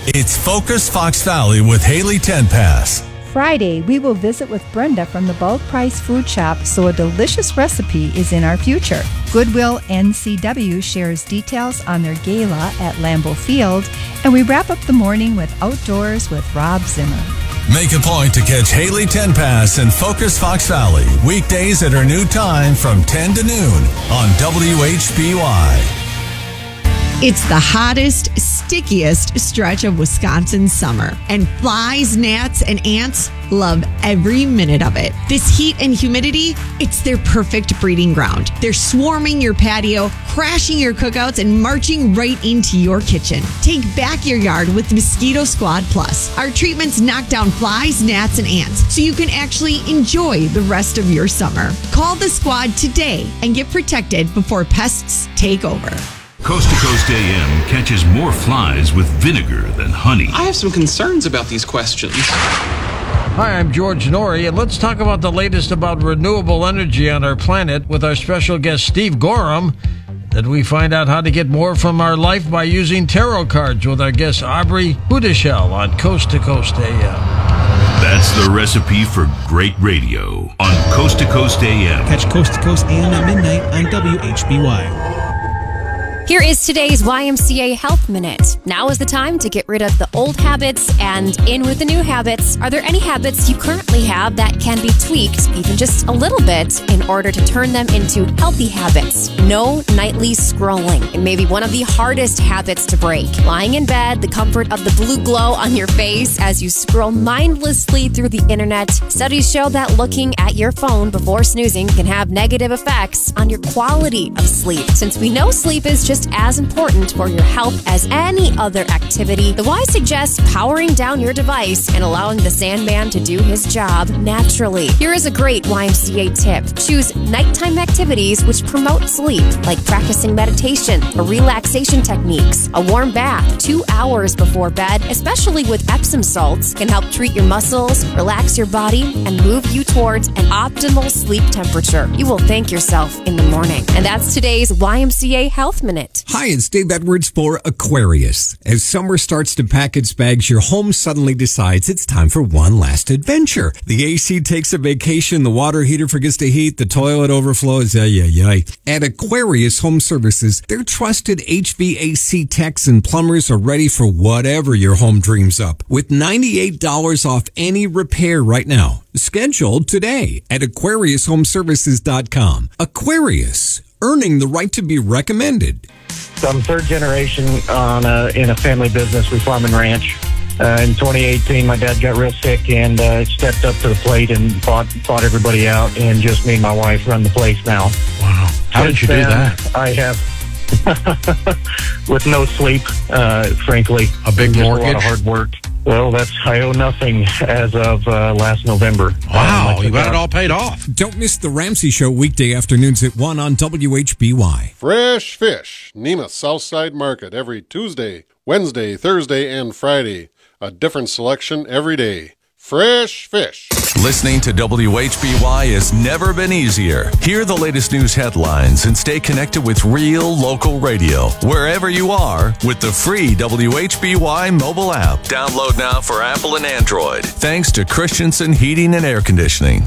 It's Focus Fox Valley with Haley Tenpass. Friday, we will visit with Brenda from the Bulk Price Food Shop, so a delicious recipe is in our future. Goodwill NCW shares details on their gala at Lambeau Field, and we wrap up the morning with Outdoors with Rob Zimmer. Make a point to catch Haley Tenpass and Focus Fox Valley weekdays at her new time from 10 to noon on WHBY. It's the hottest, stickiest stretch of Wisconsin summer, and flies, gnats, and ants love every minute of it. This heat and humidity, it's their perfect breeding ground. They're swarming your patio, crashing your cookouts, and marching right into your kitchen. Take back your yard with Mosquito Squad Plus. Our treatments knock down flies, gnats, and ants, so you can actually enjoy the rest of your summer. Call the squad today and get protected before pests take over. Coast to Coast AM catches more flies with vinegar than honey. I have some concerns about these questions. Hi, I'm George Norrie, and let's talk about the latest about renewable energy on our planet with our special guest, Steve Gorham. Then we find out how to get more from our life by using tarot cards with our guest, Aubrey Hudeshell, on Coast to Coast AM. That's the recipe for great radio on Coast to Coast AM. Catch Coast to Coast AM at midnight on WHBY. Here is today's YMCA Health Minute. Now is the time to get rid of the old habits and in with the new habits. Are there any habits you currently have that can be tweaked, even just a little bit, in order to turn them into healthy habits? No nightly scrolling. It may be one of the hardest habits to break. Lying in bed, the comfort of the blue glow on your face as you scroll mindlessly through the internet. Studies show that looking at your phone before snoozing can have negative effects on your quality of sleep. Since we know sleep is just as important for your health as any other activity, the Y suggests powering down your device and allowing the Sandman to do his job naturally. Here is a great YMCA tip. Choose nighttime activities which promote sleep, like practicing meditation or relaxation techniques. A warm bath 2 hours before bed, especially with Epsom salts, can help treat your muscles, relax your body, and move you towards an optimal sleep temperature. You will thank yourself in the morning. And that's today's YMCA Health Minute. Hi, it's Dave Edwards for Aquarius. As summer starts to pack its bags, your home suddenly decides it's time for one last adventure. The AC takes a vacation, the water heater forgets to heat, the toilet overflows, At Aquarius Home Services, their trusted HVAC techs and plumbers are ready for whatever your home dreams up. With $98 off any repair right now. Schedule today at AquariusHomeservices.com. Aquarius, earning the right to be recommended. So I'm third generation in a family business. We farm and ranch. In 2018, my dad got real sick and stepped up to the plate and fought everybody out. And just me and my wife run the place now. Wow. How did you do that? I have, with no sleep, frankly. A big mortgage? A lot of hard work. Well, I owe nothing as of last November. Wow, you got it all paid off. Don't miss the Ramsey Show weekday afternoons at 1 on WHBY. Fresh fish, Nema Southside Market, every Tuesday, Wednesday, Thursday, and Friday. A different selection every day. Fresh fish. Listening to WHBY has never been easier. Hear the latest news headlines and stay connected with real local radio wherever you are with the free WHBY mobile app. Download now for Apple and Android. Thanks to Christensen Heating and Air Conditioning.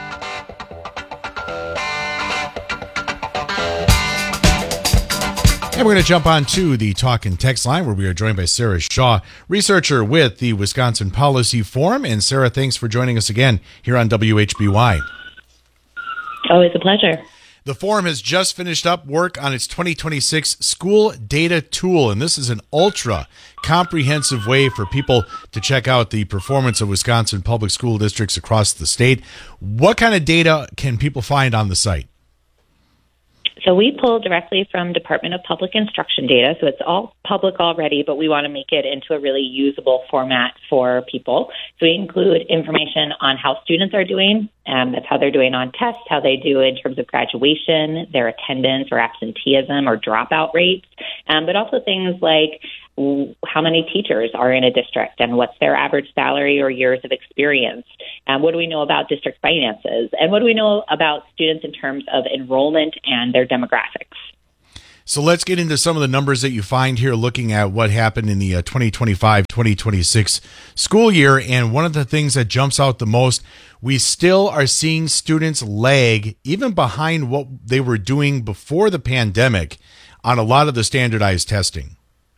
And we're going to jump on to the talk and text line where we are joined by Sarah Shaw, researcher with the Wisconsin Policy Forum. And Sarah, thanks for joining us again here on WHBY. Always a pleasure. The forum has just finished up work on its 2026 school data tool, and this is an ultra comprehensive way for people to check out the performance of Wisconsin public school districts across the state. What kind of data can people find on the site? So we pull directly from Department of Public Instruction data, so it's all public already, but we want to make it into a really usable format for people. So we include information on how students are doing, that's how they're doing on tests, how they do in terms of graduation, their attendance or absenteeism or dropout rates, but also things like how many teachers are in a district and what's their average salary or years of experience. What do we know about district finances? And what do we know about students in terms of enrollment and their demographics? So let's get into some of the numbers that you find here looking at what happened in the 2025-2026 school year. And one of the things that jumps out the most, we still are seeing students lag even behind what they were doing before the pandemic on a lot of the standardized testing.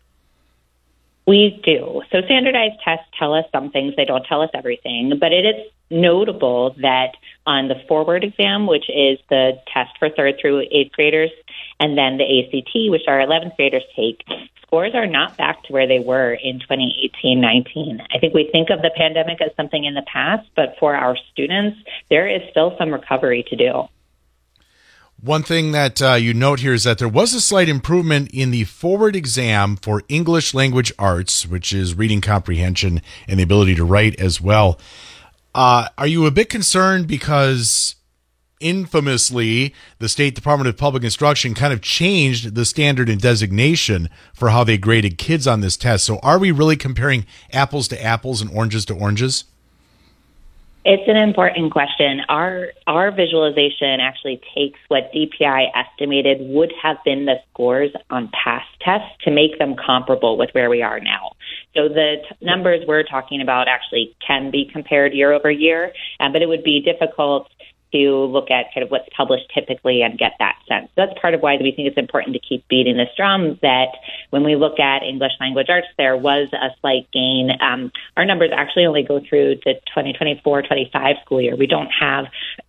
We do. So standardized tests tell us some things. They don't tell us everything. But it is notable that on the forward exam, which is the test for 3rd through 8th graders, and then the ACT, which our 11th graders take, scores are not back to where they were in 2018-19. I think we think of the pandemic as something in the past, but for our students, there is still some recovery to do. One thing that you note here is that there was a slight improvement in the forward exam for English language arts, which is reading comprehension and the ability to write as well. Are you a bit concerned because infamously the State Department of Public Instruction kind of changed the standard and designation for how they graded kids on this test? So are we really comparing apples to apples and oranges to oranges? It's an important question. Our visualization actually takes what DPI estimated would have been the scores on past tests to make them comparable with where we are now. So the numbers we're talking about actually can be compared year over year, but it would be difficult to look at kind of what's published typically and get that sense. So that's part of why we think it's important to keep beating this drum, that when we look at English language arts, there was a slight gain. Our numbers actually only go through the 2024-25 school year. We don't have,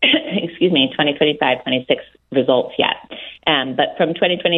2025-26 results yet. But from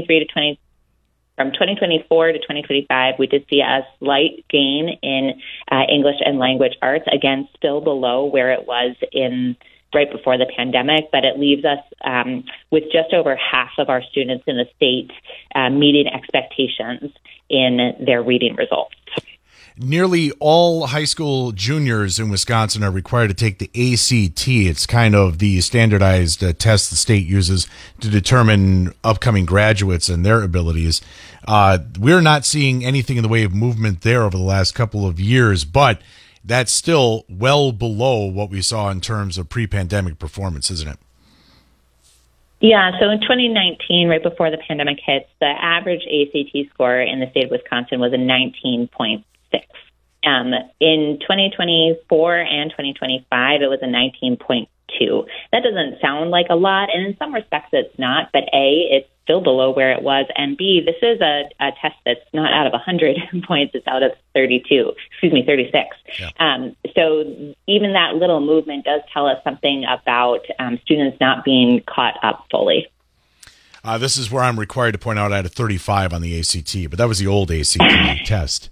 2024 to 2025, we did see a slight gain in English and language arts, again, still below where it was in right before the pandemic, but it leaves us with just over half of our students in the state meeting expectations in their reading results. Nearly all high school juniors in Wisconsin are required to take the ACT. It's kind of the standardized test the state uses to determine upcoming graduates and their abilities. We're not seeing anything in the way of movement there over the last couple of years, but that's still well below what we saw in terms of pre-pandemic performance, isn't it? Yeah, so in 2019, right before the pandemic hits, the average ACT score in the state of Wisconsin was a 19.6. In 2024 and 2025, it was a 19.2. That doesn't sound like a lot, and in some respects it's not, but A, it's still below where it was, and B, this is a test that's not out of 100 points, it's out of 36. Yeah. So even that little movement does tell us something about students not being caught up fully. This is where I'm required to point out I had a 35 on the ACT, but that was the old ACT test.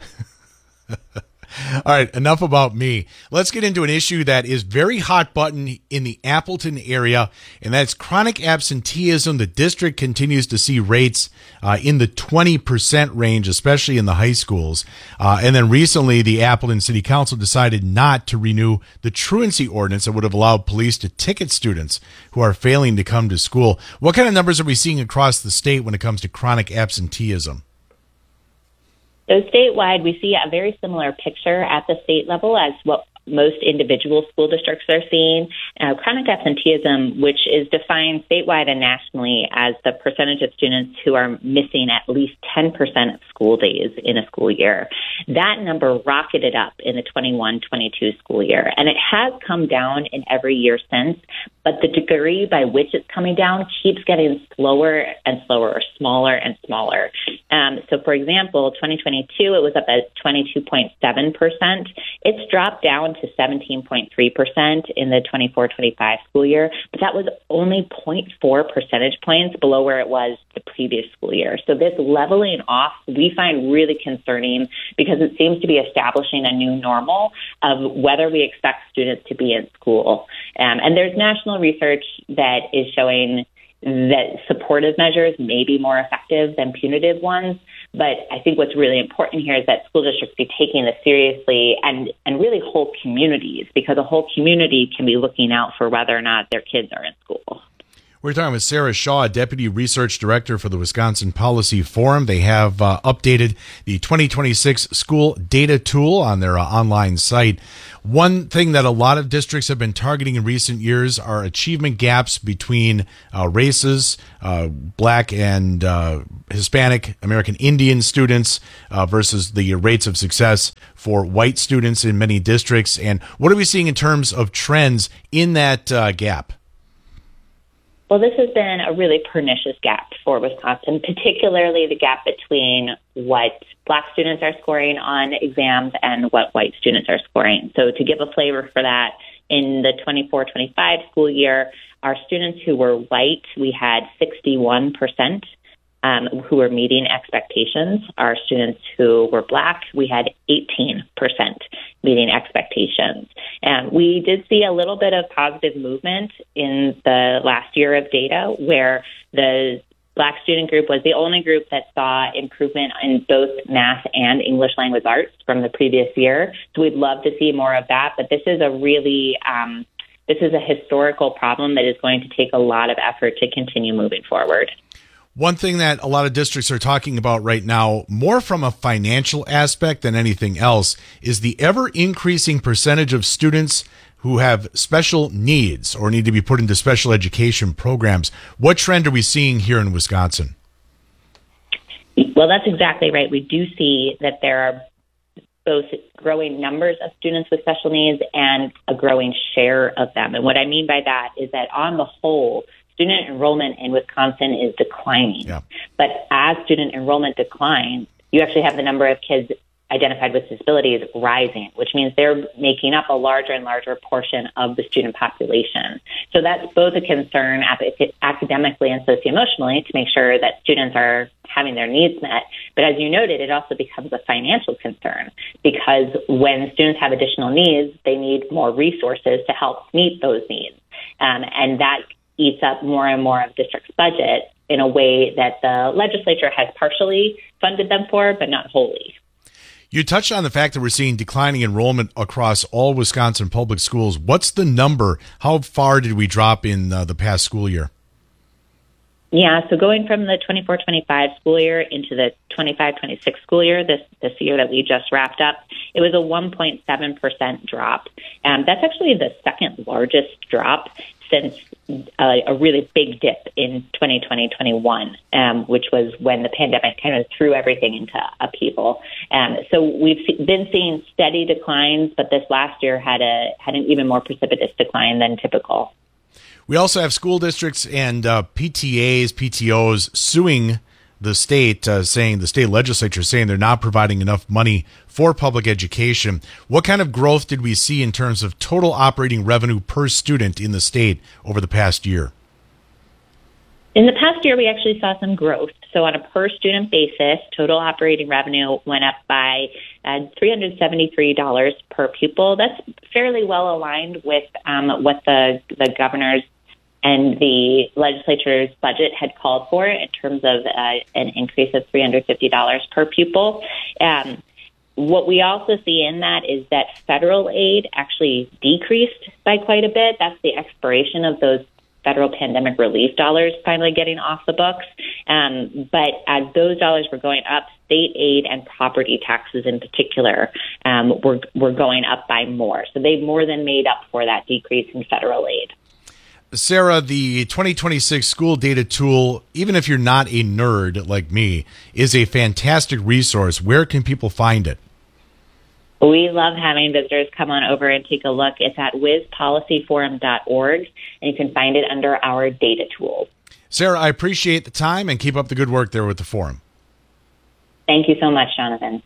All right, enough about me. Let's get into an issue that is very hot button in the Appleton area, and that's chronic absenteeism. The district continues to see rates in the 20% range, especially in the high schools. And then recently, the Appleton City Council decided not to renew the truancy ordinance that would have allowed police to ticket students who are failing to come to school. What kind of numbers are we seeing across the state when it comes to chronic absenteeism? So statewide, we see a very similar picture at the state level as what most individual school districts are seeing. Chronic absenteeism, which is defined statewide and nationally as the percentage of students who are missing at least 10% of school days in a school year. That number rocketed up in the 21-22 school year, and it has come down in every year since, but the degree by which it's coming down keeps getting slower and slower, or smaller and smaller. So, for example, 2022, it was up at 22.7%. It's dropped down to 17.3% in the 24-25 school year, but that was only 0.4 percentage points below where it was the previous school year. So this leveling off we find really concerning because it seems to be establishing a new normal of whether we expect students to be in school. And there's national research that is showing that supportive measures may be more effective than punitive ones. But I think what's really important here is that school districts be taking this seriously and really whole communities, because a whole community can be looking out for whether or not their kids are in school. We're talking with Sarah Shaw, Deputy Research Director for the Wisconsin Policy Forum. They have updated the 2026 school data tool on their online site. One thing that a lot of districts have been targeting in recent years are achievement gaps between races, Black and Hispanic, American Indian students versus the rates of success for white students in many districts. And what are we seeing in terms of trends in that gap? Well, this has been a really pernicious gap for Wisconsin, particularly the gap between what Black students are scoring on exams and what white students are scoring. So to give a flavor for that, in the 24-25 school year, our students who were white, we had 61% who were meeting expectations. Our students who were Black, we had 18% meeting expectations. And we did see a little bit of positive movement in the last year of data where the Black student group was the only group that saw improvement in both math and English language arts from the previous year. So we'd love to see more of that. But this is a really this is a historical problem that is going to take a lot of effort to continue moving forward. One thing that a lot of districts are talking about right now, more from a financial aspect than anything else, is the ever-increasing percentage of students who have special needs or need to be put into special education programs. What trend are we seeing here in Wisconsin? Well, that's exactly right. We do see that there are both growing numbers of students with special needs and a growing share of them. And what I mean by that is that on the whole, student enrollment in Wisconsin is declining. Yeah. But as student enrollment declines, you actually have the number of kids identified with disabilities rising, which means they're making up a larger and larger portion of the student population. So that's both a concern academically and socioemotionally to make sure that students are having their needs met. But as you noted, it also becomes a financial concern because when students have additional needs, they need more resources to help meet those needs. And that eats up more and more of district's budget in a way that the legislature has partially funded them for, but not wholly. You touched on the fact that we're seeing declining enrollment across all Wisconsin public schools. What's the number? How far did we drop in the past school year? Yeah, so going from the 24-25 school year into the 25-26 school year, this year that we just wrapped up, it was a 1.7% drop. That's actually the second largest drop since a really big dip in 2020-21, which was when the pandemic kind of threw everything into upheaval. So we've been seeing steady declines, but this last year had an even more precipitous decline than typical. We also have school districts and PTAs, PTOs suing the state, saying the state legislature saying they're not providing enough money for public education. What kind of growth did we see in terms of total operating revenue per student in the state over the past year? In the past year, we actually saw some growth. So on a per student basis, total operating revenue went up by $373 per pupil. That's fairly well aligned with what the governor's and the legislature's budget had called for in terms of an increase of $350 per pupil. What we also see in that is that federal aid actually decreased by quite a bit. That's the expiration of those federal pandemic relief dollars finally getting off the books. But as those dollars were going up, state aid and property taxes in particular were going up by more. So they more than made up for that decrease in federal aid. Sarah, the 2026 school data tool, even if you're not a nerd like me, is a fantastic resource. Where can people find it? We love having visitors come on over and take a look. It's at wispolicyforum.org, and you can find it under our data tools. Sarah, I appreciate the time and keep up the good work there with the forum. Thank you so much, Jonathan.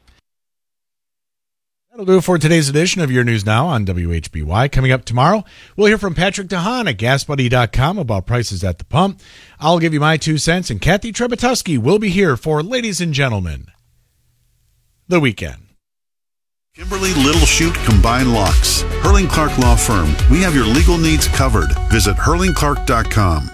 That'll do it for today's edition of Your News Now on WHBY. Coming up tomorrow, we'll hear from Patrick DeHaan at GasBuddy.com about prices at the pump. I'll give you my 2 cents, and Kathy Trebatuski will be here for Ladies and Gentlemen, the weekend. Kimberly Little Chute Combined Locks. Hurling Clark Law Firm. We have your legal needs covered. Visit hurlingclark.com.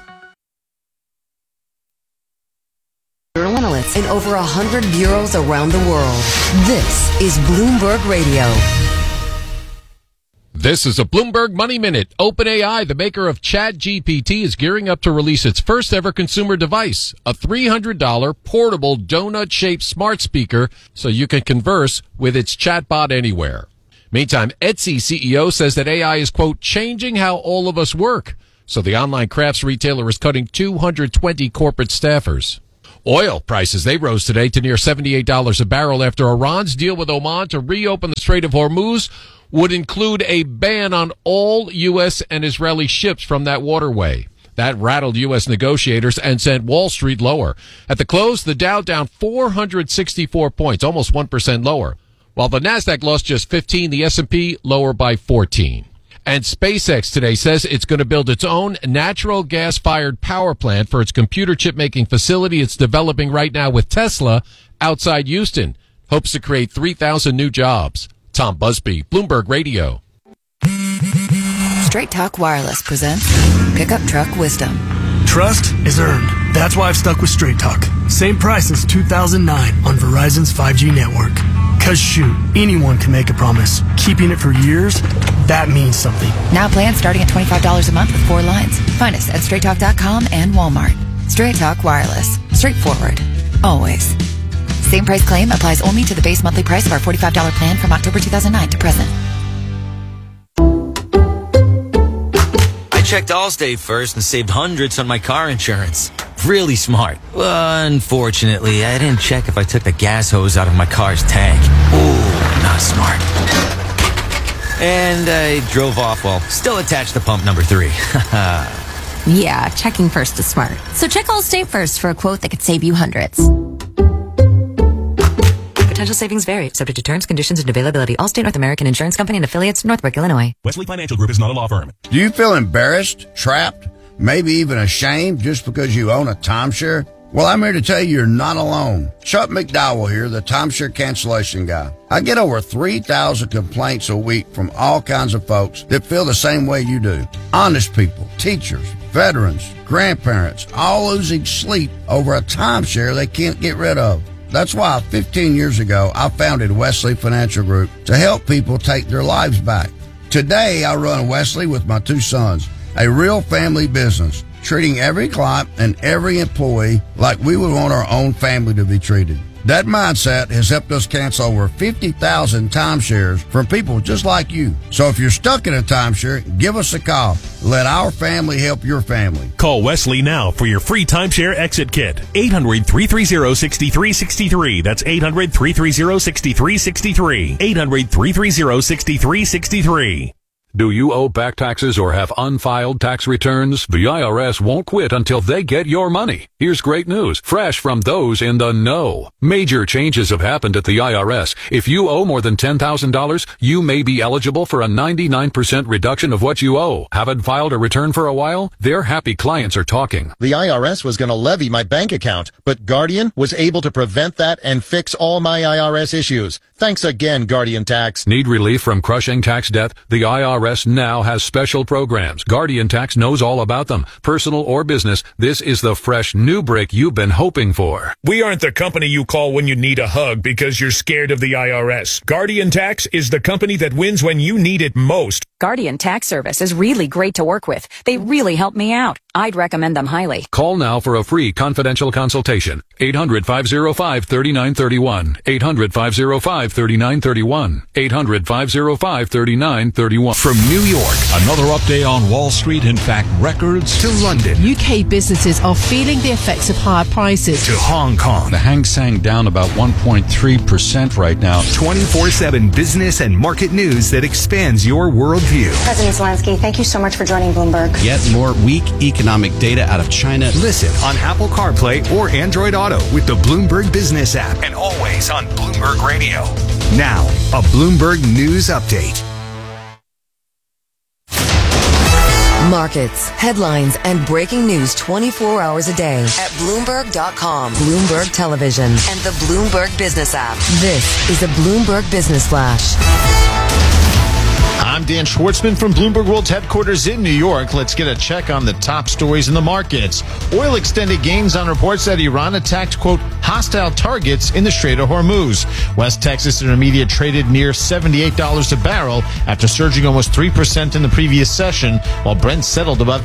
Journalists in over 100 bureaus around the world. This is Bloomberg Radio. This is a Bloomberg Money Minute. OpenAI, the maker of ChatGPT, is gearing up to release its first ever consumer device, a $300 portable donut-shaped smart speaker so you can converse with its chatbot anywhere. Meantime, Etsy CEO says that AI is, quote, changing how all of us work. So the online crafts retailer is cutting 220 corporate staffers. Oil prices, they rose today to near $78 a barrel after Iran's deal with Oman to reopen the Strait of Hormuz would include a ban on all U.S. and Israeli ships from that waterway. That rattled U.S. negotiators and sent Wall Street lower. At the close, the Dow down 464 points, almost 1% lower. While the Nasdaq lost just 15, the S&P lower by 14. And SpaceX today says it's going to build its own natural gas-fired power plant for its computer chip-making facility it's developing right now with Tesla outside Houston. Hopes to create 3,000 new jobs. Tom Busby, Bloomberg Radio. Straight Talk Wireless presents Pickup Truck Wisdom. Trust is earned. That's why I've stuck with Straight Talk. Same price since 2009 on Verizon's 5G network. Cause shoot, anyone can make a promise. Keeping it for years, that means something. Now plans starting at $25 a month with 4 lines. Find us at straighttalk.com and Walmart. Straight Talk Wireless. Straightforward. Always. Same price claim applies only to the base monthly price of our $45 plan from October 2009 to present. I checked Allstate first and saved hundreds on my car insurance. Really smart. Unfortunately, I didn't check if I took the gas hose out of my car's tank. Ooh, not smart. And I drove off while still attached to pump number 3. Yeah, checking first is smart. So check Allstate first for a quote that could save you hundreds. Potential savings vary, subject to terms, conditions, and availability. Allstate North American Insurance Company and affiliates, Northbrook, Illinois. Wesley Financial Group is not a law firm. Do you feel embarrassed, trapped, maybe even ashamed just because you own a timeshare? Well, I'm here to tell you you're not alone. Chuck McDowell here, the timeshare cancellation guy. I get over 3,000 complaints a week from all kinds of folks that feel the same way you do. Honest people, teachers, veterans, grandparents, all losing sleep over a timeshare they can't get rid of. That's why 15 years ago, I founded Wesley Financial Group to help people take their lives back. Today, I run Wesley with my 2 sons, a real family business, treating every client and every employee like we would want our own family to be treated. That mindset has helped us cancel over 50,000 timeshares from people just like you. So if you're stuck in a timeshare, give us a call. Let our family help your family. Call Wesley now for your free timeshare exit kit. 800-330-6363. That's 800-330-6363. 800-330-6363. Do you owe back taxes or have unfiled tax returns? The IRS won't quit until they get your money. Here's great news, fresh from those in the know. Major changes have happened at the IRS. If you owe more than $10,000, you may be eligible for a 99% reduction of what you owe. Haven't filed a return for a while? Their happy clients are talking. The IRS was going to levy my bank account, but Guardian was able to prevent that and fix all my IRS issues. Thanks again, Guardian Tax. Need relief from crushing tax debt? The IRS now has special programs. Guardian Tax knows all about them. Personal or business, this is the fresh new break you've been hoping for. We aren't the company you call when you need a hug because you're scared of the IRS. Guardian Tax is the company that wins when you need it most. Guardian Tax Service is really great to work with. They really help me out. I'd recommend them highly. Call now for a free confidential consultation. 800-505-3931. 800-505-3931. 800-505-3931. From New York, another update on Wall Street. In fact, records to London. UK businesses are feeling the effects of higher prices. To Hong Kong. The Hang Seng down about 1.3% right now. 24/7 business and market news that expands your worldview. President Zelensky, thank you so much for joining Bloomberg. Yet more weak economic data out of China. Listen on Apple CarPlay or Android Auto with the Bloomberg Business app and always on Bloomberg Radio. Now, a Bloomberg News Update. Markets, headlines, and breaking news 24 hours a day at Bloomberg.com, Bloomberg Television, and the Bloomberg Business app. This is a Bloomberg Business Flash. I'm Dan Schwartzman from Bloomberg World's headquarters in New York. Let's get a check on the top stories in the markets. Oil extended gains on reports that Iran attacked, quote, hostile targets in the Strait of Hormuz. West Texas Intermediate traded near $78 a barrel after surging almost 3% in the previous session, while Brent settled above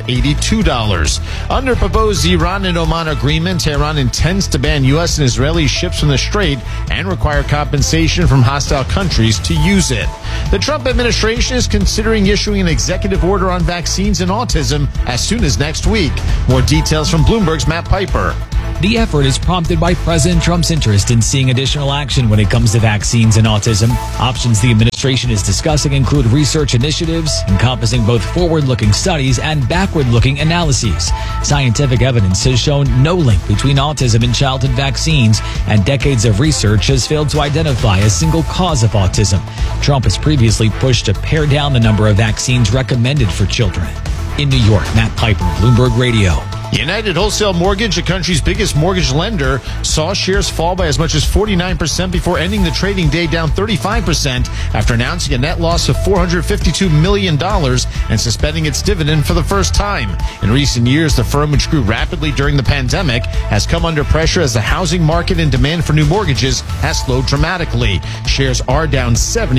$82. Under proposed Iran and Oman agreement, Tehran intends to ban U.S. and Israeli ships from the Strait and require compensation from hostile countries to use it. The Trump administration is considering issuing an executive order on vaccines and autism as soon as next week. More details from Bloomberg's Matt Piper. The effort is prompted by President Trump's interest in seeing additional action when it comes to vaccines and autism. Options the administration is discussing include research initiatives encompassing both forward-looking studies and backward-looking analyses. Scientific evidence has shown no link between autism and childhood vaccines, and decades of research has failed to identify a single cause of autism. Trump has previously pushed to pare down the number of vaccines recommended for children. In New York, Matt Piper, Bloomberg Radio. United Wholesale Mortgage, the country's biggest mortgage lender, saw shares fall by as much as 49% before ending the trading day down 35% after announcing a net loss of $452 million and suspending its dividend for the first time. In recent years, the firm, which grew rapidly during the pandemic, has come under pressure as the housing market and demand for new mortgages has slowed dramatically. Shares are down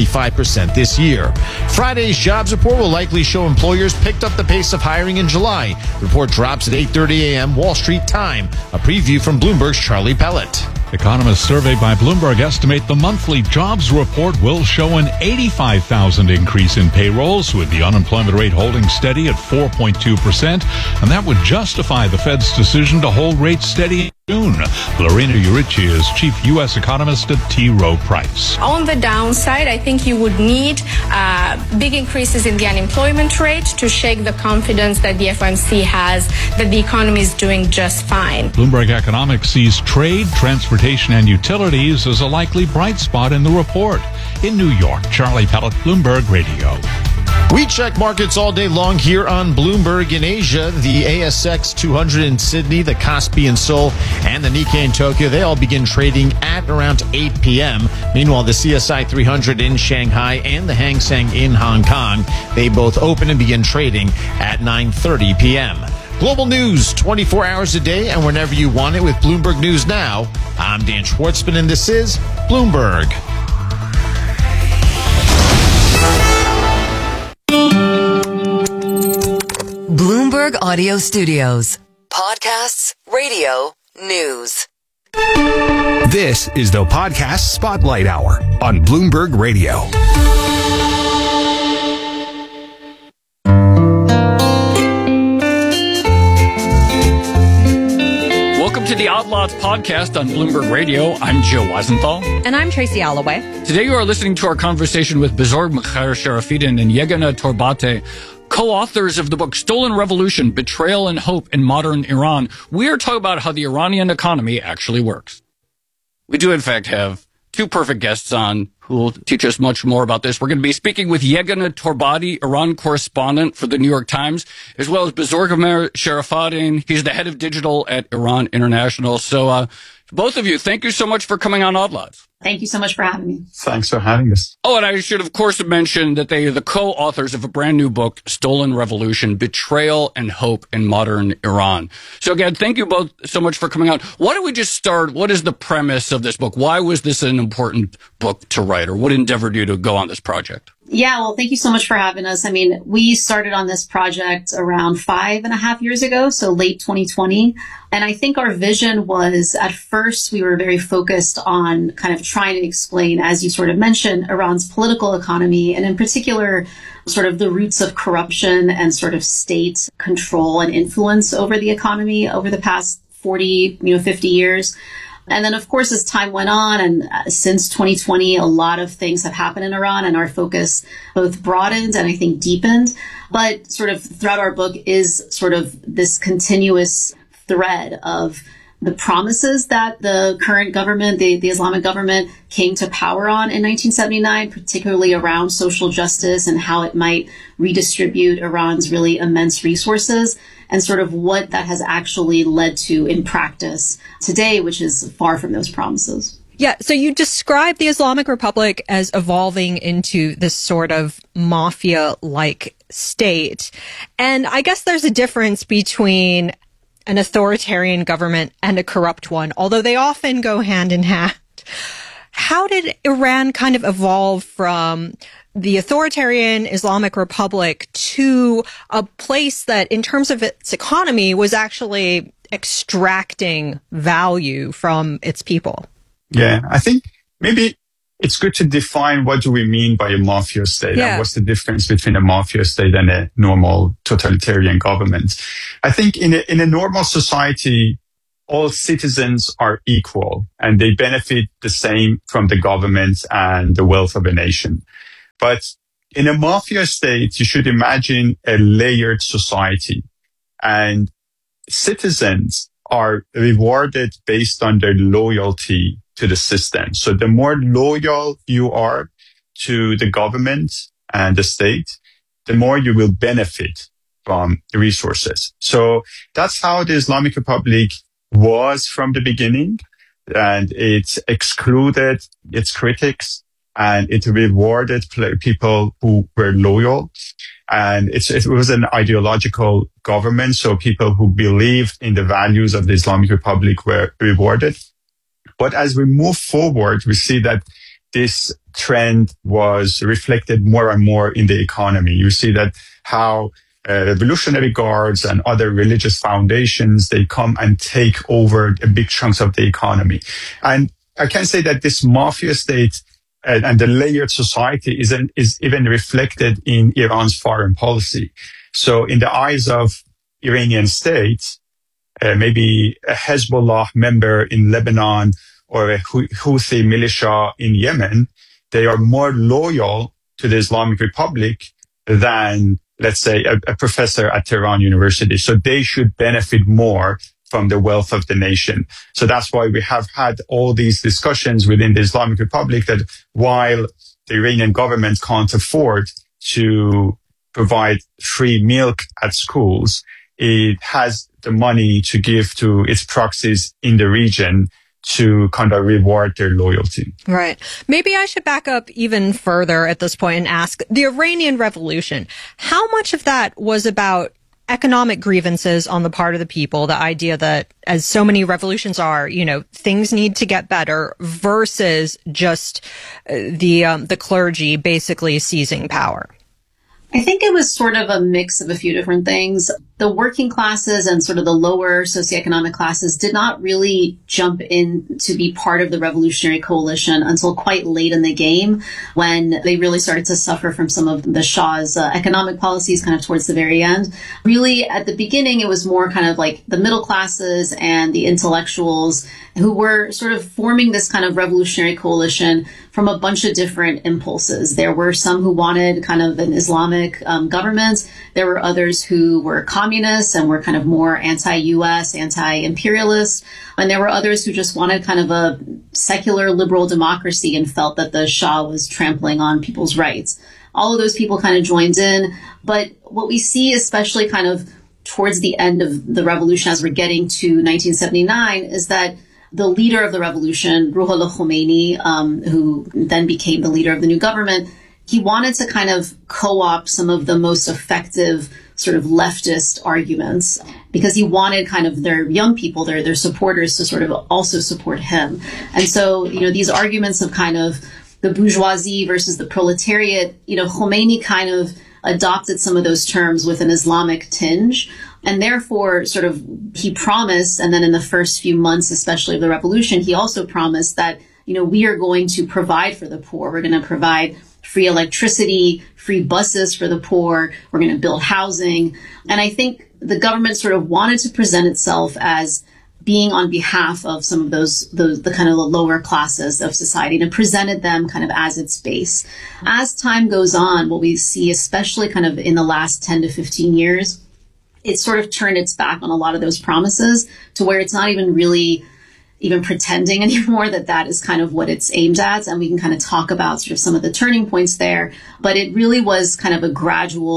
75% this year. Friday's jobs report will likely show employers picked up the pace of hiring in July. The report drops at 8:30 a.m. Wall Street time. A preview from Bloomberg's Charlie Pellet. Economists surveyed by Bloomberg estimate the monthly jobs report will show an 85,000 increase in payrolls, with the unemployment rate holding steady at 4.2%, and that would justify the Fed's decision to hold rates steady in June. Lorena Urici is chief U.S. economist at T. Rowe Price. On the downside, I think you would need big increases in the unemployment rate to shake the confidence that the FOMC has that the economy is doing just fine. Bloomberg Economics sees trade, transportation, and utilities as a likely bright spot in the report. In New York, Charlie Pellet, Bloomberg Radio. We check markets all day long here on Bloomberg. In Asia, the ASX 200 in Sydney, the Kospi in Seoul, and the Nikkei in Tokyo, they all begin trading at around 8 p.m. Meanwhile, the CSI 300 in Shanghai and the Hang Seng in Hong Kong, they both open and begin trading at 9:30 p.m. Global news 24 hours a day and whenever you want it with Bloomberg News Now. I'm Dan Schwartzman, and this is Bloomberg. Bloomberg Audio Studios. Podcasts, radio, news. This is the Podcast Spotlight Hour on Bloomberg Radio. Welcome to the Odd Lots podcast on Bloomberg Radio. I'm Joe Weisenthal. And I'm Tracy Alloway. Today you are listening to our conversation with Bezorg Mikhail-Sharafidin and Yeganeh Torbate, co-authors of the book Stolen Revolution, Betrayal and Hope in Modern Iran. We are talking about how the Iranian economy actually works. We do, in fact, have two perfect guests on who will teach us much more about this. We're going to be speaking with Yeganeh Torbate, Iran correspondent for the New York Times, as well as Bezorg Sharafidin. He's the head of digital at Iran International. So, both of you, thank you so much for coming on Odd Lots. Thank you so much for having me. Thanks for having us. Oh, and I should, of course, have mentioned that they are the co-authors of a brand new book, Stolen Revolution, Betrayal and Hope in Modern Iran. So again, thank you both so much for coming out. Why don't we just start? What is the premise of this book? Why was this an important book to write, or what endeavored you to go on this project? Yeah, well, thank you so much for having us. I mean, we started on this project around 5.5 years ago, so late 2020. And I think our vision was, at first, we were very focused on kind of trying to explain, as you sort of mentioned, Iran's political economy, and in particular, sort of the roots of corruption and sort of state control and influence over the economy over the past 40, 50 years. And then, of course, as time went on and since 2020, a lot of things have happened in Iran, and our focus both broadened and I think deepened. But sort of throughout our book is sort of this continuous thread of the promises that the current government, the Islamic government, came to power on in 1979, particularly around social justice and how it might redistribute Iran's really immense resources, and sort of what that has actually led to in practice today, which is far from those promises. Yeah, so you describe the Islamic Republic as evolving into this sort of mafia-like state. And I guess there's a difference between an authoritarian government and a corrupt one, although they often go hand in hand. How did Iran kind of evolve from the authoritarian Islamic Republic to a place that, in terms of its economy, was actually extracting value from its people? Yeah, I think maybe it's good to define what do we mean by a mafia state and what's the difference between a mafia state and a normal totalitarian government. I think in a normal society, all citizens are equal and they benefit the same from the government and the wealth of a nation. But in a mafia state, you should imagine a layered society, and citizens are rewarded based on their loyalty to the system. So the more loyal you are to the government and the state, the more you will benefit from the resources. So that's how the Islamic Republic was from the beginning, and it excluded its critics and it rewarded people who were loyal. And it was an ideological government, so people who believed in the values of the Islamic Republic were rewarded. But as we move forward, we see that this trend was reflected more and more in the economy. You see that how Revolutionary Guards and other religious foundations, they come and take over big chunks of the economy. And I can say that this mafia state and the layered society is even reflected in Iran's foreign policy. So in the eyes of Iranian state, maybe a Hezbollah member in Lebanon or a Houthi militia in Yemen, they are more loyal to the Islamic Republic than, let's say, a professor at Tehran University. So they should benefit more from the wealth of the nation. So that's why we have had all these discussions within the Islamic Republic that while the Iranian government can't afford to provide free milk at schools, it has the money to give to its proxies in the region to kind of reward their loyalty. Right. Maybe I should back up even further at this point and ask, the Iranian Revolution, how much of that was about economic grievances on the part of the people, the idea that, as so many revolutions are, things need to get better, versus just the clergy basically seizing power? I think it was sort of a mix of a few different things. The working classes and sort of the lower socioeconomic classes did not really jump in to be part of the revolutionary coalition until quite late in the game, when they really started to suffer from some of the Shah's economic policies kind of towards the very end. Really, at the beginning, it was more kind of like the middle classes and the intellectuals who were sort of forming this kind of revolutionary coalition from a bunch of different impulses. There were some who wanted kind of an Islamic government. There were others who were communists and were kind of more anti-US, anti-imperialist. And there were others who just wanted kind of a secular liberal democracy and felt that the Shah was trampling on people's rights. All of those people kind of joined in. But what we see, especially kind of towards the end of the revolution as we're getting to 1979, is that the leader of the revolution, Ruhollah Khomeini, who then became the leader of the new government, he wanted to kind of co-opt some of the most effective sort of leftist arguments, because he wanted kind of their young people, their supporters, to sort of also support him. And so, these arguments of kind of the bourgeoisie versus the proletariat, Khomeini kind of adopted some of those terms with an Islamic tinge. And therefore, sort of, he promised, and then in the first few months, especially of the revolution, he also promised that, we are going to provide for the poor. We're going to provide free electricity, free buses for the poor. We're going to build housing. And I think the government sort of wanted to present itself as being on behalf of some of the kind of the lower classes of society, and presented them kind of as its base. As time goes on, what we see, especially kind of in the last 10 to 15 years, it sort of turned its back on a lot of those promises, to where it's not even really even pretending anymore that is kind of what it's aimed at. And we can kind of talk about sort of some of the turning points there. But it really was kind of a gradual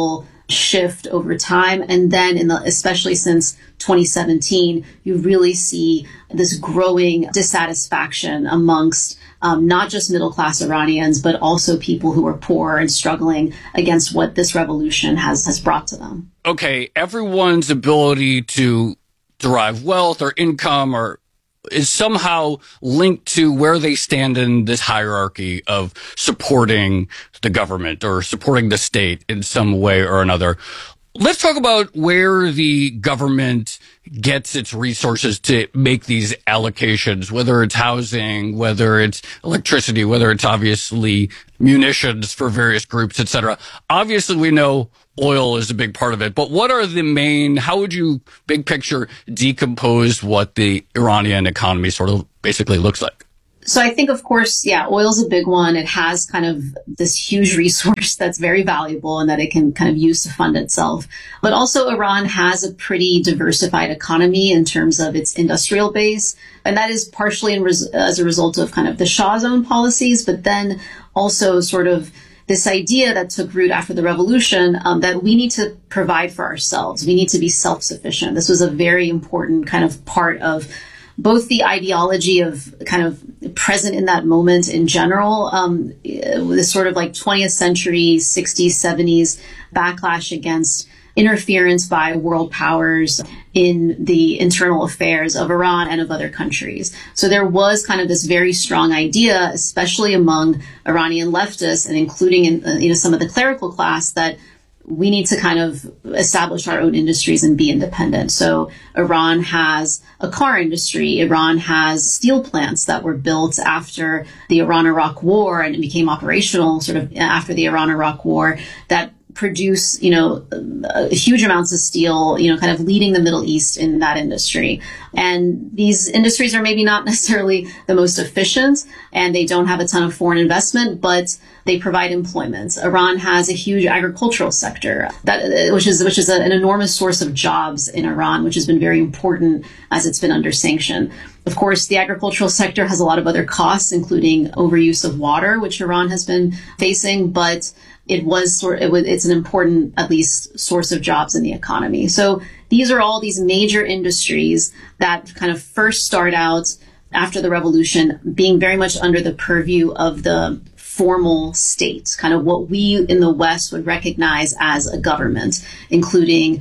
shift over time. And then especially since 2017, you really see this growing dissatisfaction amongst not just middle-class Iranians, but also people who are poor and struggling against what this revolution has brought to them. Okay, everyone's ability to derive wealth or income is somehow linked to where they stand in this hierarchy of supporting the government or supporting the state in some way or another. Let's talk about where the government gets its resources to make these allocations, whether it's housing, whether it's electricity, whether it's obviously munitions for various groups, etc. Obviously, we know oil is a big part of it, but what are the how would you, big picture, decompose what the Iranian economy sort of basically looks like? So I think, of course, oil's a big one. It has kind of this huge resource that's very valuable and that it can kind of use to fund itself. But also Iran has a pretty diversified economy in terms of its industrial base. And that is partially as a result of kind of the Shah's own policies, but then also sort of this idea that took root after the revolution, that we need to provide for ourselves. We need to be self-sufficient. This was a very important kind of part of both the ideology of kind of present in that moment in general, this sort of like 20th century, 60s, 70s backlash against interference by world powers in the internal affairs of Iran and of other countries. So there was kind of this very strong idea, especially among Iranian leftists and including in some of the clerical class, that we need to kind of establish our own industries and be independent. So Iran has a car industry. Iran has steel plants that were built after the Iran-Iraq War and it became operational sort of after the Iran-Iraq War that produce, huge amounts of steel, kind of leading the Middle East in that industry. And these industries are maybe not necessarily the most efficient and they don't have a ton of foreign investment, but they provide employment. Iran has a huge agricultural sector which is an enormous source of jobs in Iran, which has been very important as it's been under sanction. Of course, the agricultural sector has a lot of other costs, including overuse of water, which Iran has been facing, but it's an important, at least, source of jobs in the economy. So these are all these major industries that kind of first start out after the revolution being very much under the purview of the formal state, kind of what we in the West would recognize as a government, including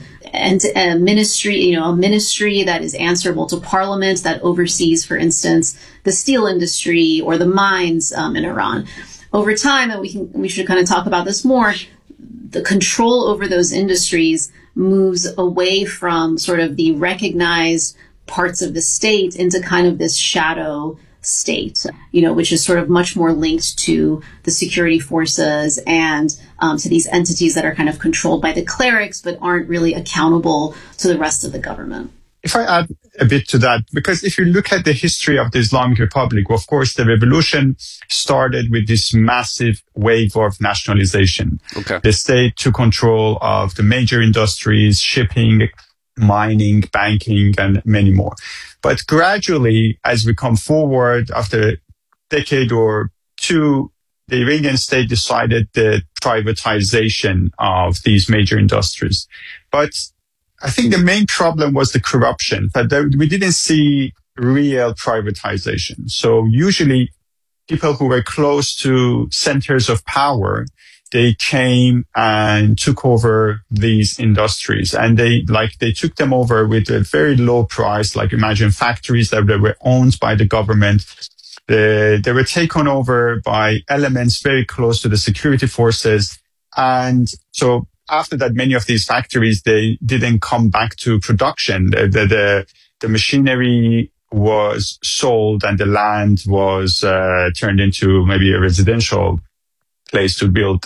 a ministry, a ministry that is answerable to parliament that oversees, for instance, the steel industry or the mines in Iran. Over time, and we should kind of talk about this more, the control over those industries moves away from sort of the recognized parts of the state into kind of this shadow state, which is sort of much more linked to the security forces and to these entities that are kind of controlled by the clerics, but aren't really accountable to the rest of the government. If I add a bit to that, because if you look at the history of the Islamic Republic, of course, the revolution started with this massive wave of nationalization. Okay. The state took control of the major industries, shipping, mining, banking, and many more. But gradually, as we come forward after a decade or two, the Iranian state decided the privatization of these major industries. But I think the main problem was the corruption, that we didn't see real privatization. So usually people who were close to centers of power, they came and took over these industries, and they took them over with a very low price. Like imagine factories that were owned by the government. They were taken over by elements very close to the security forces. And so after that, many of these factories, they didn't come back to production. The machinery was sold and the land was turned into maybe a residential place to build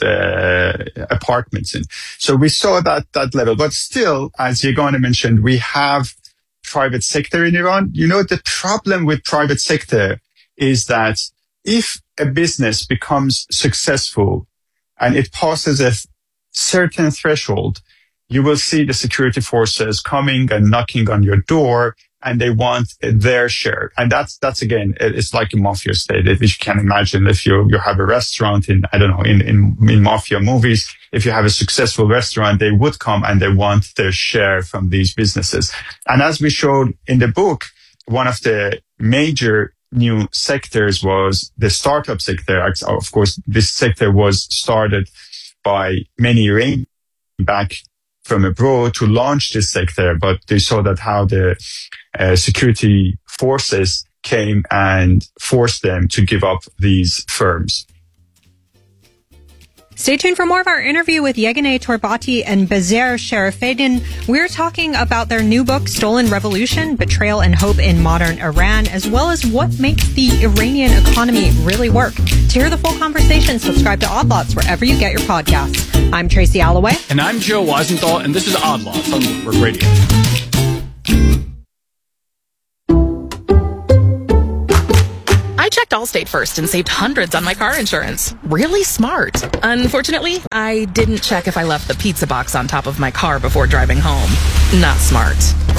apartments in. So we saw that level. But still, as Yegana mentioned, we have private sector in Iran. The problem with private sector is that if a business becomes successful and it passes a certain threshold, you will see the security forces coming and knocking on your door and they want their share. And that's again, it's like a mafia state. If you can imagine, if you have a restaurant in mafia movies, if you have a successful restaurant, they would come and they want their share from these businesses. And as we showed in the book, one of the major new sectors was the startup sector. Of course, this sector was started by many Iranians back from abroad to launch this sector, but they saw that how the security forces came and forced them to give up these firms. Stay tuned for more of our interview with Yeganeh Torbati and Bezer Sharafeddin. We're talking about their new book, Stolen Revolution, Betrayal and Hope in Modern Iran, as well as what makes the Iranian economy really work. To hear the full conversation, subscribe to Odd Lots wherever you get your podcasts. I'm Tracy Alloway. And I'm Joe Weisenthal, and this is Odd Lots on Bloomberg Radio. I checked Allstate first and saved hundreds on my car insurance. Really smart. Unfortunately, I didn't check if I left the pizza box on top of my car before driving home. Not smart.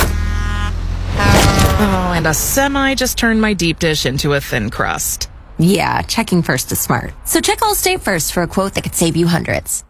Oh, and a semi just turned my deep dish into a thin crust. Yeah, checking first is smart. So check Allstate first for a quote that could save you hundreds.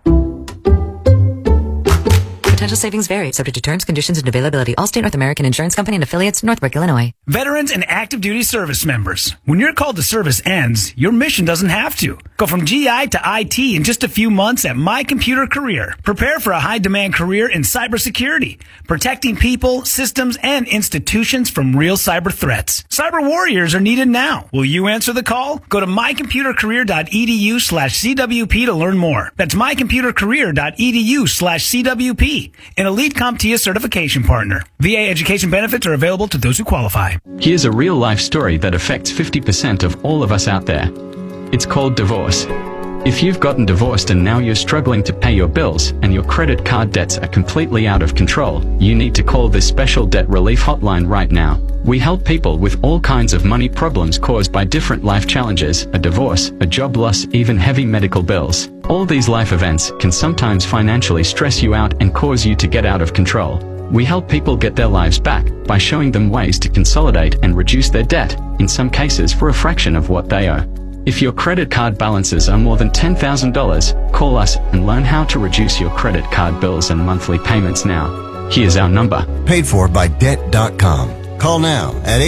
Potential savings vary, subject to terms, conditions, and availability. Allstate North American Insurance Company and affiliates, Northbrook, Illinois. Veterans and active duty service members. When your call to service ends, your mission doesn't have to. Go from GI to IT in just a few months at My Computer Career. Prepare for a high-demand career in cybersecurity, protecting people, systems, and institutions from real cyber threats. Cyber warriors are needed now. Will you answer the call? Go to mycomputercareer.edu/CWP to learn more. That's mycomputercareer.edu/CWP. An elite CompTIA certification partner. VA education benefits are available to those who qualify. Here's a real-life story that affects 50% of all of us out there. It's called divorce. If you've gotten divorced and now you're struggling to pay your bills and your credit card debts are completely out of control, you need to call this special debt relief hotline right now. We help people with all kinds of money problems caused by different life challenges, a divorce, a job loss, even heavy medical bills. All these life events can sometimes financially stress you out and cause you to get out of control. We help people get their lives back by showing them ways to consolidate and reduce their debt, in some cases for a fraction of what they owe. If your credit card balances are more than $10,000, call us and learn how to reduce your credit card bills and monthly payments now. Here's our number. Paid for by Debt.com. Call now at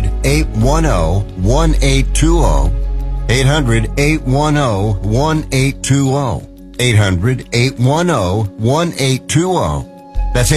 800-810-1820. 800-810-1820. 800-810-1820. That's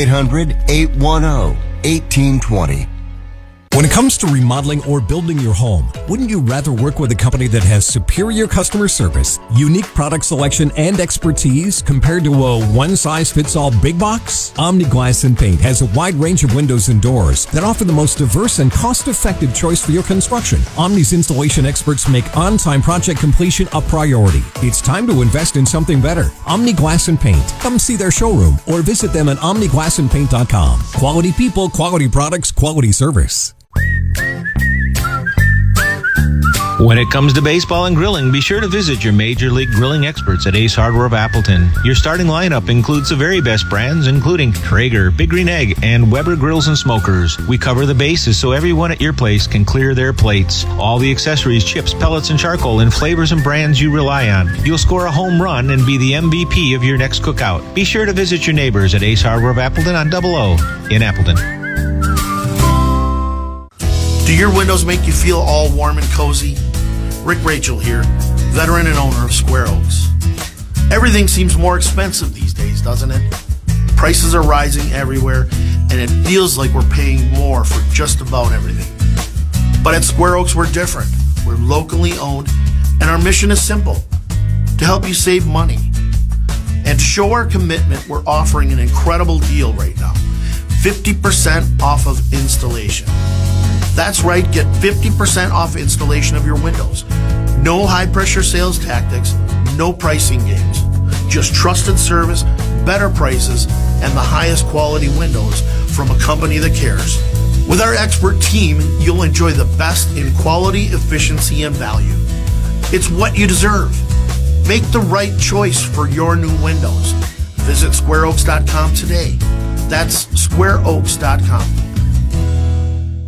800-810-1820. When it comes to remodeling or building your home, wouldn't you rather work with a company that has superior customer service, unique product selection, and expertise compared to a one-size-fits-all big box? Omni Glass and Paint has a wide range of windows and doors that offer the most diverse and cost-effective choice for your construction. Omni's installation experts make on-time project completion a priority. It's time to invest in something better. Omni Glass and Paint. Come see their showroom or visit them at omniglassandpaint.com. Quality people, quality products, quality service. When it comes to baseball and grilling, be sure to visit your Major League Grilling experts at Ace Hardware of Appleton. Your starting lineup includes the very best brands, including Traeger, Big Green Egg, and Weber Grills and Smokers. We cover the bases so everyone at your place can clear their plates. All the accessories, chips, pellets, and charcoal in flavors and brands you rely on. You'll score a home run and be the MVP of your next cookout. Be sure to visit your neighbors at Ace Hardware of Appleton on 00 in Appleton. Do your windows make you feel all warm and cozy? Rick Rachel here, veteran and owner of Square Oaks. Everything seems more expensive these days, doesn't it? Prices are rising everywhere, and it feels like we're paying more for just about everything. But at Square Oaks, we're different. We're locally owned, and our mission is simple: to help you save money. And to show our commitment, we're offering an incredible deal right now. 50% off of installation. That's right, get 50% off installation of your windows. No high-pressure sales tactics, no pricing games. Just trusted service, better prices, and the highest quality windows from a company that cares. With our expert team, you'll enjoy the best in quality, efficiency, and value. It's what you deserve. Make the right choice for your new windows. Visit squareoaks.com today. That's squareoaks.com.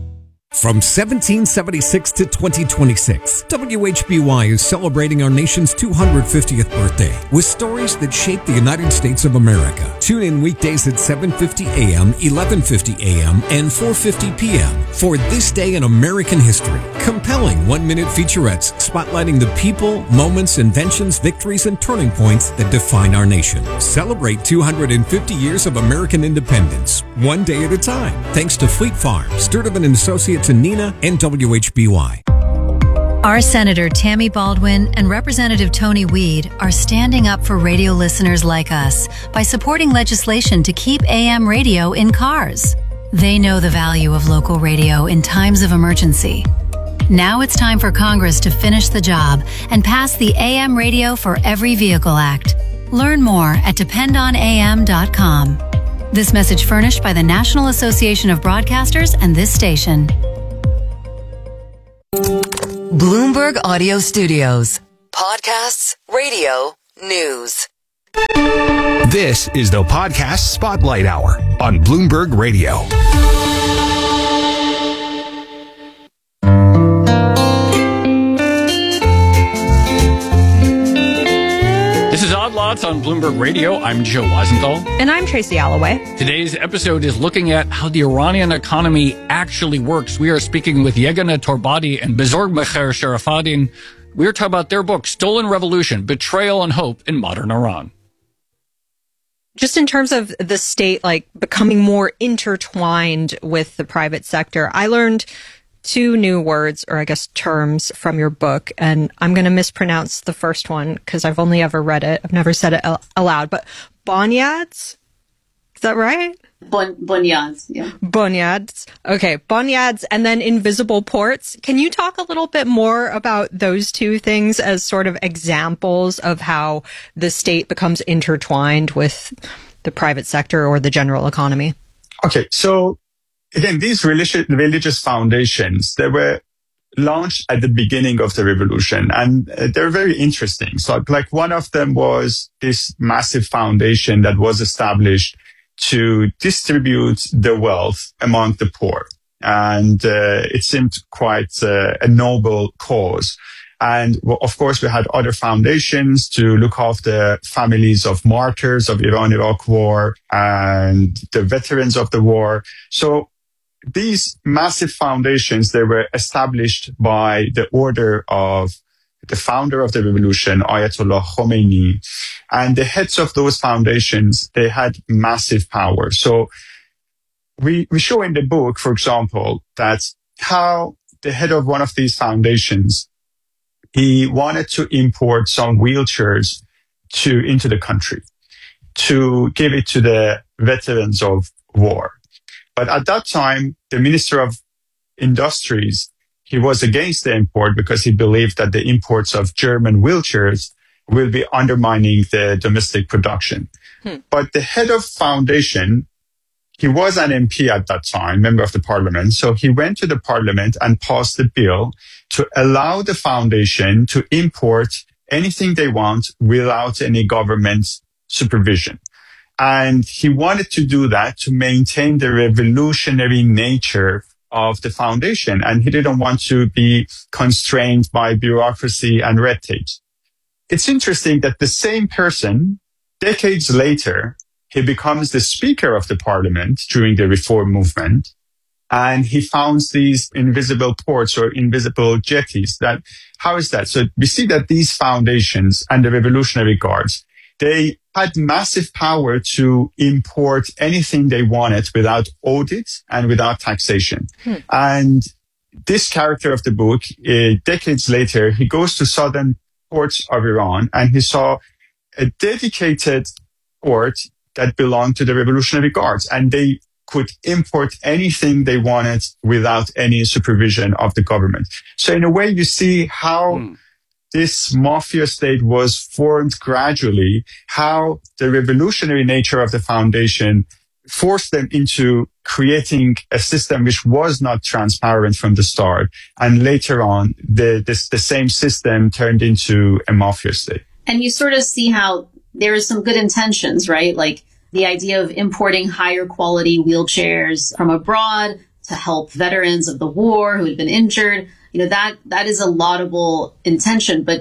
From 1776 to 2026, WHBY is celebrating our nation's 250th birthday with stories that shaped the United States of America. Tune in weekdays at 7:50 a.m., 11:50 a.m., and 4:50 p.m. for This Day in American History. Compelling one-minute featurettes spotlighting the people, moments, inventions, victories, and turning points that define our nation. Celebrate 250 years of American independence, one day at a time. Thanks to Fleet Farm, Sturtevant & Associates, and Nina, and WHBY. Our Senator Tammy Baldwin and Representative Tony Weed are standing up for radio listeners like us by supporting legislation to keep AM radio in cars. They know the value of local radio in times of emergency. Now it's time for Congress to finish the job and pass the AM Radio for Every Vehicle Act. Learn more at dependonam.com. This message furnished by the National Association of Broadcasters and this station. Bloomberg Audio Studios. Podcasts, radio, news. This is the Podcast Spotlight Hour on Bloomberg Radio. This is Odd Lots on Bloomberg Radio. I'm Joe Weisenthal. And I'm Tracy Alloway. Today's episode is looking at how the Iranian economy actually works. We are speaking with Yeganeh Torbati and Bezorgmecher Sharafadin. We are talking about their book, Stolen Revolution, Betrayal and Hope in Modern Iran. Just in terms of the state, like, becoming more intertwined with the private sector, I learned two new words, or I guess terms, from your book, and I'm going to mispronounce the first one because I've only ever read it. I've never said it aloud, but bonyads? Is that right? Bonyads, yeah. Bonyads. Okay, bonyads, and then invisible ports. Can you talk a little bit more about those two things as sort of examples of how the state becomes intertwined with the private sector or the general economy? Okay, so again, these religious foundations, they were launched at the beginning of the revolution, and they're very interesting. So like one of them was this massive foundation that was established to distribute the wealth among the poor. And it seemed quite a noble cause. And of course, we had other foundations to look after families of martyrs of Iran-Iraq war and the veterans of the war. So these massive foundations, they were established by the order of the founder of the revolution, Ayatollah Khomeini. And the heads of those foundations, they had massive power. So we show in the book, for example, that how the head of one of these foundations, he wanted to import some wheelchairs into the country to give it to the veterans of war. But at that time, the Minister of Industries, he was against the import because he believed that the imports of German wheelchairs will be undermining the domestic production. But the head of foundation, he was an MP at that time, member of the parliament. So he went to the parliament and passed a bill to allow the foundation to import anything they want without any government supervision. And he wanted to do that to maintain the revolutionary nature of the foundation. And he didn't want to be constrained by bureaucracy and red tape. It's interesting that the same person, decades later, he becomes the Speaker of the Parliament during the reform movement. And he founds these invisible ports or invisible jetties. How is that? So we see that these foundations and the Revolutionary Guards, they had massive power to import anything they wanted without audit and without taxation. And this character of the book, decades later, he goes to southern ports of Iran and he saw a dedicated port that belonged to the Revolutionary Guards, and they could import anything they wanted without any supervision of the government. So in a way, you see how this mafia state was formed gradually, how the revolutionary nature of the foundation forced them into creating a system which was not transparent from the start. And later on, the same system turned into a mafia state. And you sort of see how there is some good intentions, right? Like the idea of importing higher quality wheelchairs from abroad to help veterans of the war who had been injured. That is a laudable intention, but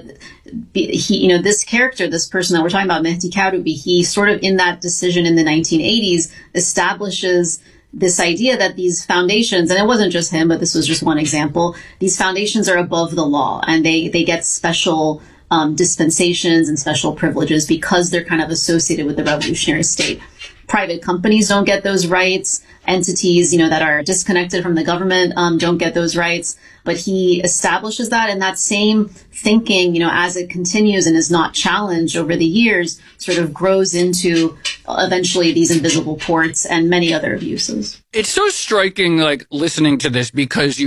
he, this character, this person that we're talking about, Mehdi Karoubi, he sort of in that decision in the 1980s establishes this idea that these foundations, and it wasn't just him, but this was just one example, these foundations are above the law and they get special dispensations and special privileges because they're kind of associated with the revolutionary state. Private companies don't get those rights. Entities, that are disconnected from the government don't get those rights. But he establishes that, and that same thinking, as it continues and is not challenged over the years, sort of grows into eventually these invisible ports and many other abuses. It's so striking, listening to this, because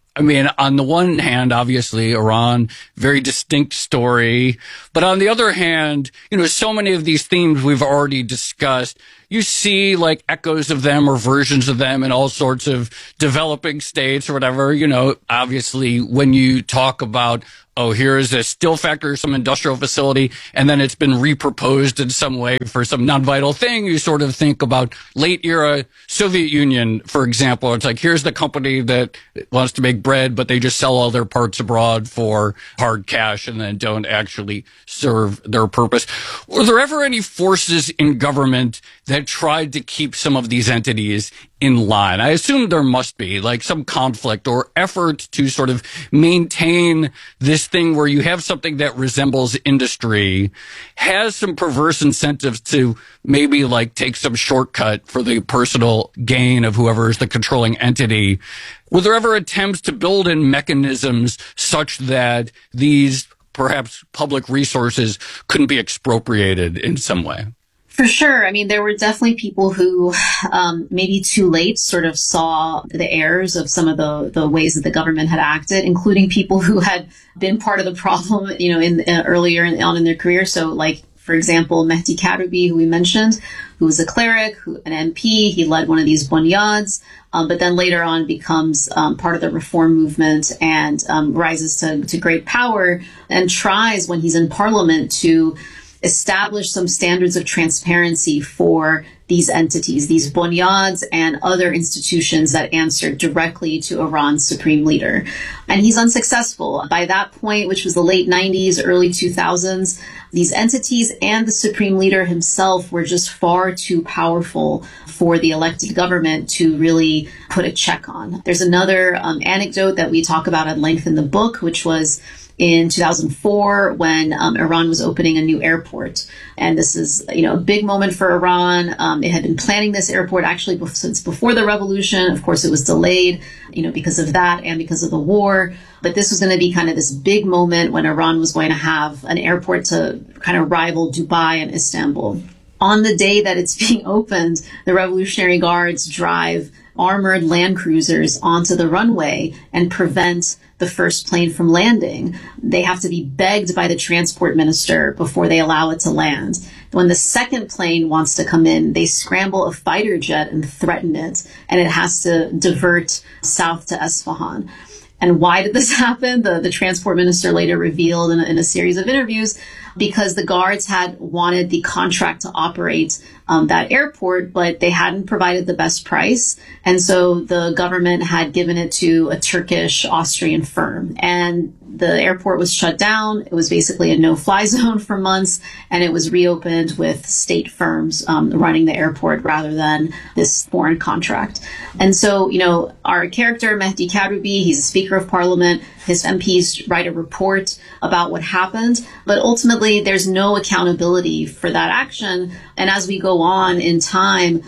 on the one hand, obviously, Iran, very distinct story. But on the other hand, so many of these themes we've already discussed, you see echoes of them or versions of them in all sorts of developing states or whatever. Obviously, when you talk about, here is a steel factory or some industrial facility, and then it's been reproposed in some way for some non-vital thing, you sort of think about late era Soviet Union, for example. It's here's the company that wants to make bread, but they just sell all their parts abroad for hard cash and then don't actually serve their purpose. Were there ever any forces in government that tried to keep some of these entities in line? I assume there must be some conflict or effort to sort of maintain this thing where you have something that resembles industry, has some perverse incentives to maybe take some shortcut for the personal gain of whoever is the controlling entity. Were there ever attempts to build in mechanisms such that these perhaps public resources couldn't be expropriated in some way? For sure. There were definitely people who maybe too late sort of saw the errors of some of the ways that the government had acted, including people who had been part of the problem, earlier on in their career. So for example, Mehdi Karoubi, who we mentioned, who was a cleric, an MP, he led one of these bunyads, but then later on becomes part of the reform movement and rises to great power and tries, when he's in parliament, to establish some standards of transparency for these entities, these bunyads and other institutions that answer directly to Iran's supreme leader. And he's unsuccessful. By that point, which was the late 90s, early 2000s, these entities and the supreme leader himself were just far too powerful for the elected government to really put a check on. There's another anecdote that we talk about at length in the book, which was in 2004 when Iran was opening a new airport. And this is, a big moment for Iran. It had been planning this airport actually since before the revolution. Of course, it was delayed, because of that and because of the war. But this was going to be kind of this big moment when Iran was going to have an airport to kind of rival Dubai and Istanbul. On the day that it's being opened, the Revolutionary Guards drive armored land cruisers onto the runway and prevent the first plane from landing. They have to be begged by the transport minister before they allow it to land. When the second plane wants to come in, they scramble a fighter jet and threaten it, and it has to divert south to Esfahan. And why did this happen? The transport minister later revealed in a series of interviews, because the guards had wanted the contract to operate that airport, but they hadn't provided the best price. And so the government had given it to a Turkish Austrian firm. And the airport was shut down. It was basically a no-fly zone for months, and it was reopened with state firms running the airport rather than this foreign contract. And so, our character, Mehdi Karoubi, he's a Speaker of Parliament. His MPs write a report about what happened, but ultimately there's no accountability for that action. And as we go on in time,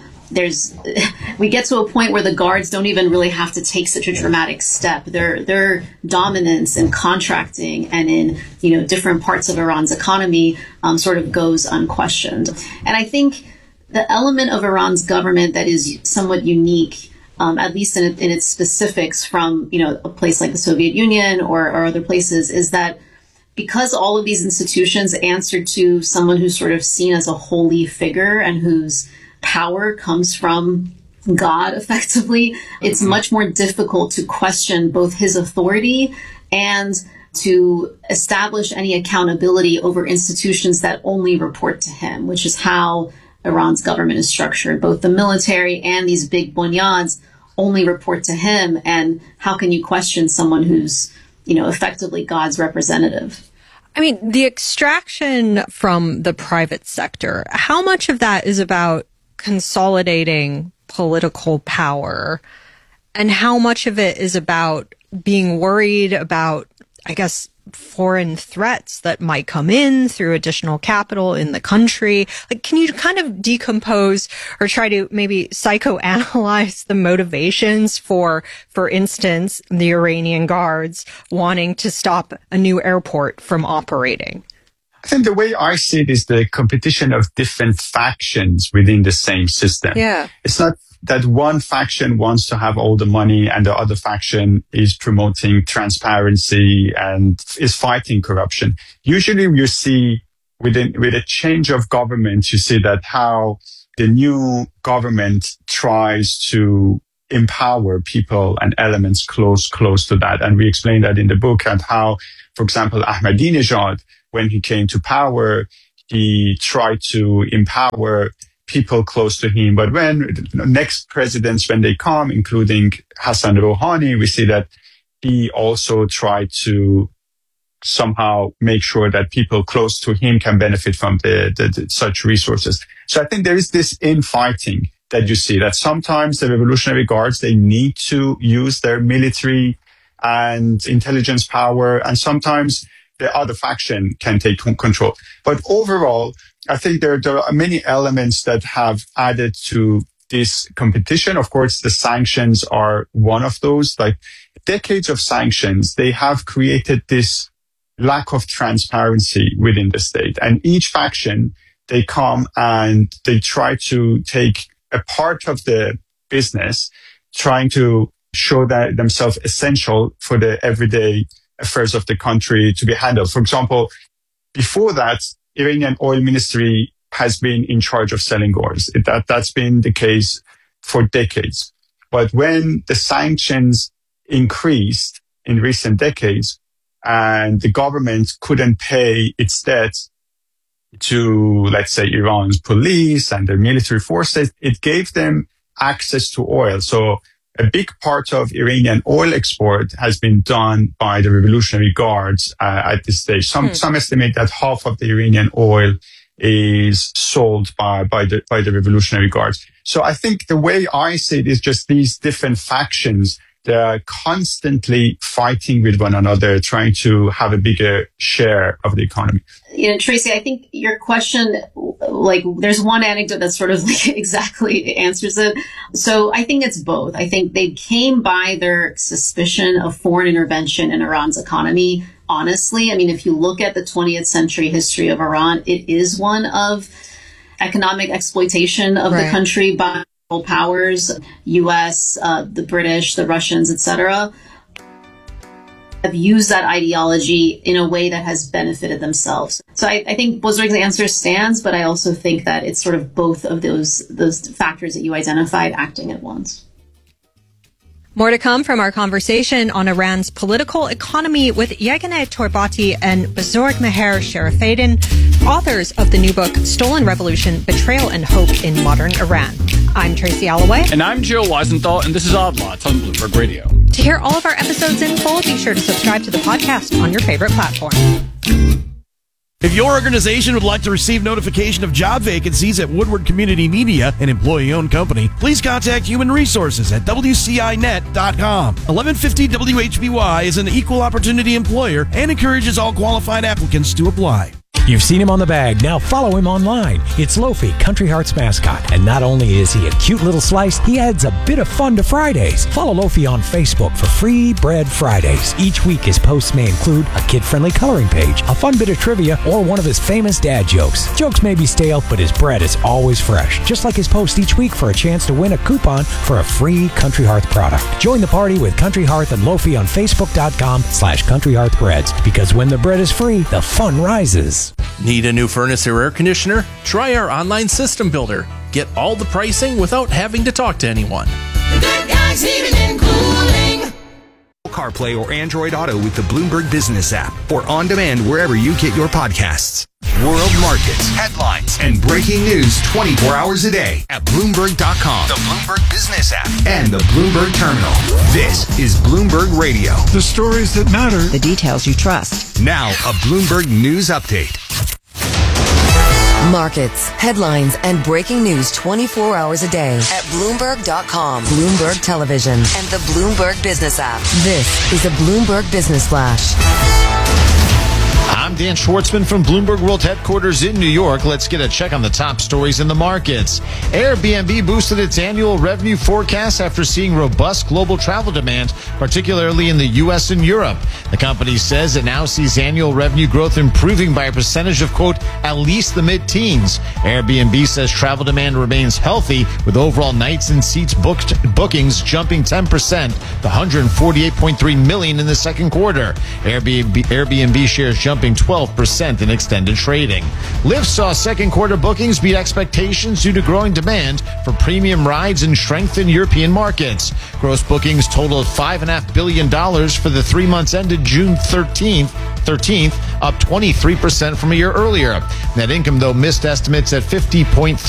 we get to a point where the guards don't even really have to take such a dramatic step. Their dominance in contracting and in, different parts of Iran's economy sort of goes unquestioned. And I think the element of Iran's government that is somewhat unique, at least in its specifics from, a place like the Soviet Union or other places, is that because all of these institutions answer to someone who's sort of seen as a holy figure and whose power comes from God, effectively, it's much more difficult to question both his authority and to establish any accountability over institutions that only report to him, which is how Iran's government is structured. Both the military and these big bunyads only report to him? And how can you question someone who's, effectively God's representative? I mean, the extraction from the private sector, how much of that is about consolidating political power, and how much of it is about being worried about, I guess, foreign threats that might come in through additional capital in the country? Like, can you kind of decompose or try to maybe psychoanalyze the motivations for instance, the Iranian guards wanting to stop a new airport from operating? I think the way I see it is the competition of different factions within the same system. Yeah. It's not that one faction wants to have all the money and the other faction is promoting transparency and is fighting corruption. Usually you see with a change of government, you see that how the new government tries to empower people and elements close to that. And we explain that in the book, and how, for example, Ahmadinejad, when he came to power, he tried to empower people close to him. But when next presidents, when they come, including Hassan Rouhani, we see that he also tried to somehow make sure that people close to him can benefit from the such resources. So I think there is this infighting that you see, that sometimes the Revolutionary Guards, they need to use their military and intelligence power, and sometimes the other faction can take control. But overall, I think there are many elements that have added to this competition. Of course, the sanctions are one of those. Like decades of sanctions, they have created this lack of transparency within the state. And each faction, they come and they try to take a part of the business, trying to show that themselves essential for the everyday affairs of the country to be handled. For example, before that, Iranian oil ministry has been in charge of selling oils. That's been the case for decades. But when the sanctions increased in recent decades and the government couldn't pay its debt to, let's say, Iran's police and their military forces, it gave them access to oil. So a big part of Iranian oil export has been done by the Revolutionary Guards at this stage. Some estimate that half of the Iranian oil is sold by the Revolutionary Guards. So I think the way I see it is just these different factions. They're constantly fighting with one another, trying to have a bigger share of the economy. Tracy, I think your question, there's one anecdote that sort of exactly answers it. So I think it's both. I think they came by their suspicion of foreign intervention in Iran's economy. Honestly, I mean, if you look at the 20th century history of Iran, it is one of economic exploitation of the country by powers, U.S., the British, the Russians, etc., have used that ideology in a way that has benefited themselves. So I think Bozorg's answer stands, but I also think that it's sort of both of those factors that you identified acting at once. More to come from our conversation on Iran's political economy with Yeganeh Torbati and Bozorg Meher Sharafeddin, authors of the new book, Stolen Revolution, Betrayal and Hope in Modern Iran. I'm Tracy Alloway. And I'm Joe Weisenthal, and this is Odd Lots on Bloomberg Radio. To hear all of our episodes in full, be sure to subscribe to the podcast on your favorite platform. If your organization would like to receive notification of job vacancies at Woodward Community Media, an employee-owned company, please contact Human Resources at WCINet.com. 1150 WHBY is an equal opportunity employer and encourages all qualified applicants to apply. You've seen him on the bag. Now follow him online. It's Lofi, Country Heart's mascot. And not only is he a cute little slice, he adds a bit of fun to Fridays. Follow Lofi on Facebook for Free Bread Fridays. Each week his posts may include a kid-friendly coloring page, a fun bit of trivia, or one of his famous dad jokes. Jokes may be stale, but his bread is always fresh. Just like his post each week for a chance to win a coupon for a free Country Hearth product. Join the party with Country Hearth and Lofi on Facebook.com/Country Hearth Breads. Because when the bread is free, the fun rises. Need a new furnace or air conditioner? Try our online system builder. Get all the pricing without having to talk to anyone. The Good Guys Heating and Cooling. CarPlay or Android Auto with the Bloomberg Business app, or on demand wherever you get your podcasts. World markets, headlines, and breaking news 24 hours a day at Bloomberg.com, the Bloomberg Business app, and the Bloomberg Terminal. This is Bloomberg Radio. The stories that matter. The details you trust. Now, a Bloomberg News Update. Markets, headlines, and breaking news 24 hours a day at Bloomberg.com, Bloomberg Television, and the Bloomberg Business app. This is a Bloomberg Business Flash. I'm Dan Schwartzman from Bloomberg World Headquarters in New York. Let's get a check on the top stories in the markets. Airbnb boosted its annual revenue forecast after seeing robust global travel demand, particularly in the U.S. and Europe. The company says it now sees annual revenue growth improving by a percentage of, quote, at least the mid-teens. Airbnb says travel demand remains healthy, with overall nights and seats bookings jumping 10% to 148.3 million in the second quarter. Airbnb shares jumping 12% in extended trading. Lyft saw second quarter bookings beat expectations due to growing demand for premium rides and strength in European markets. Gross bookings totaled $5.5 billion for the 3 months ended June 13th, up 23% from a year earlier. Net income, though, missed estimates at $50.3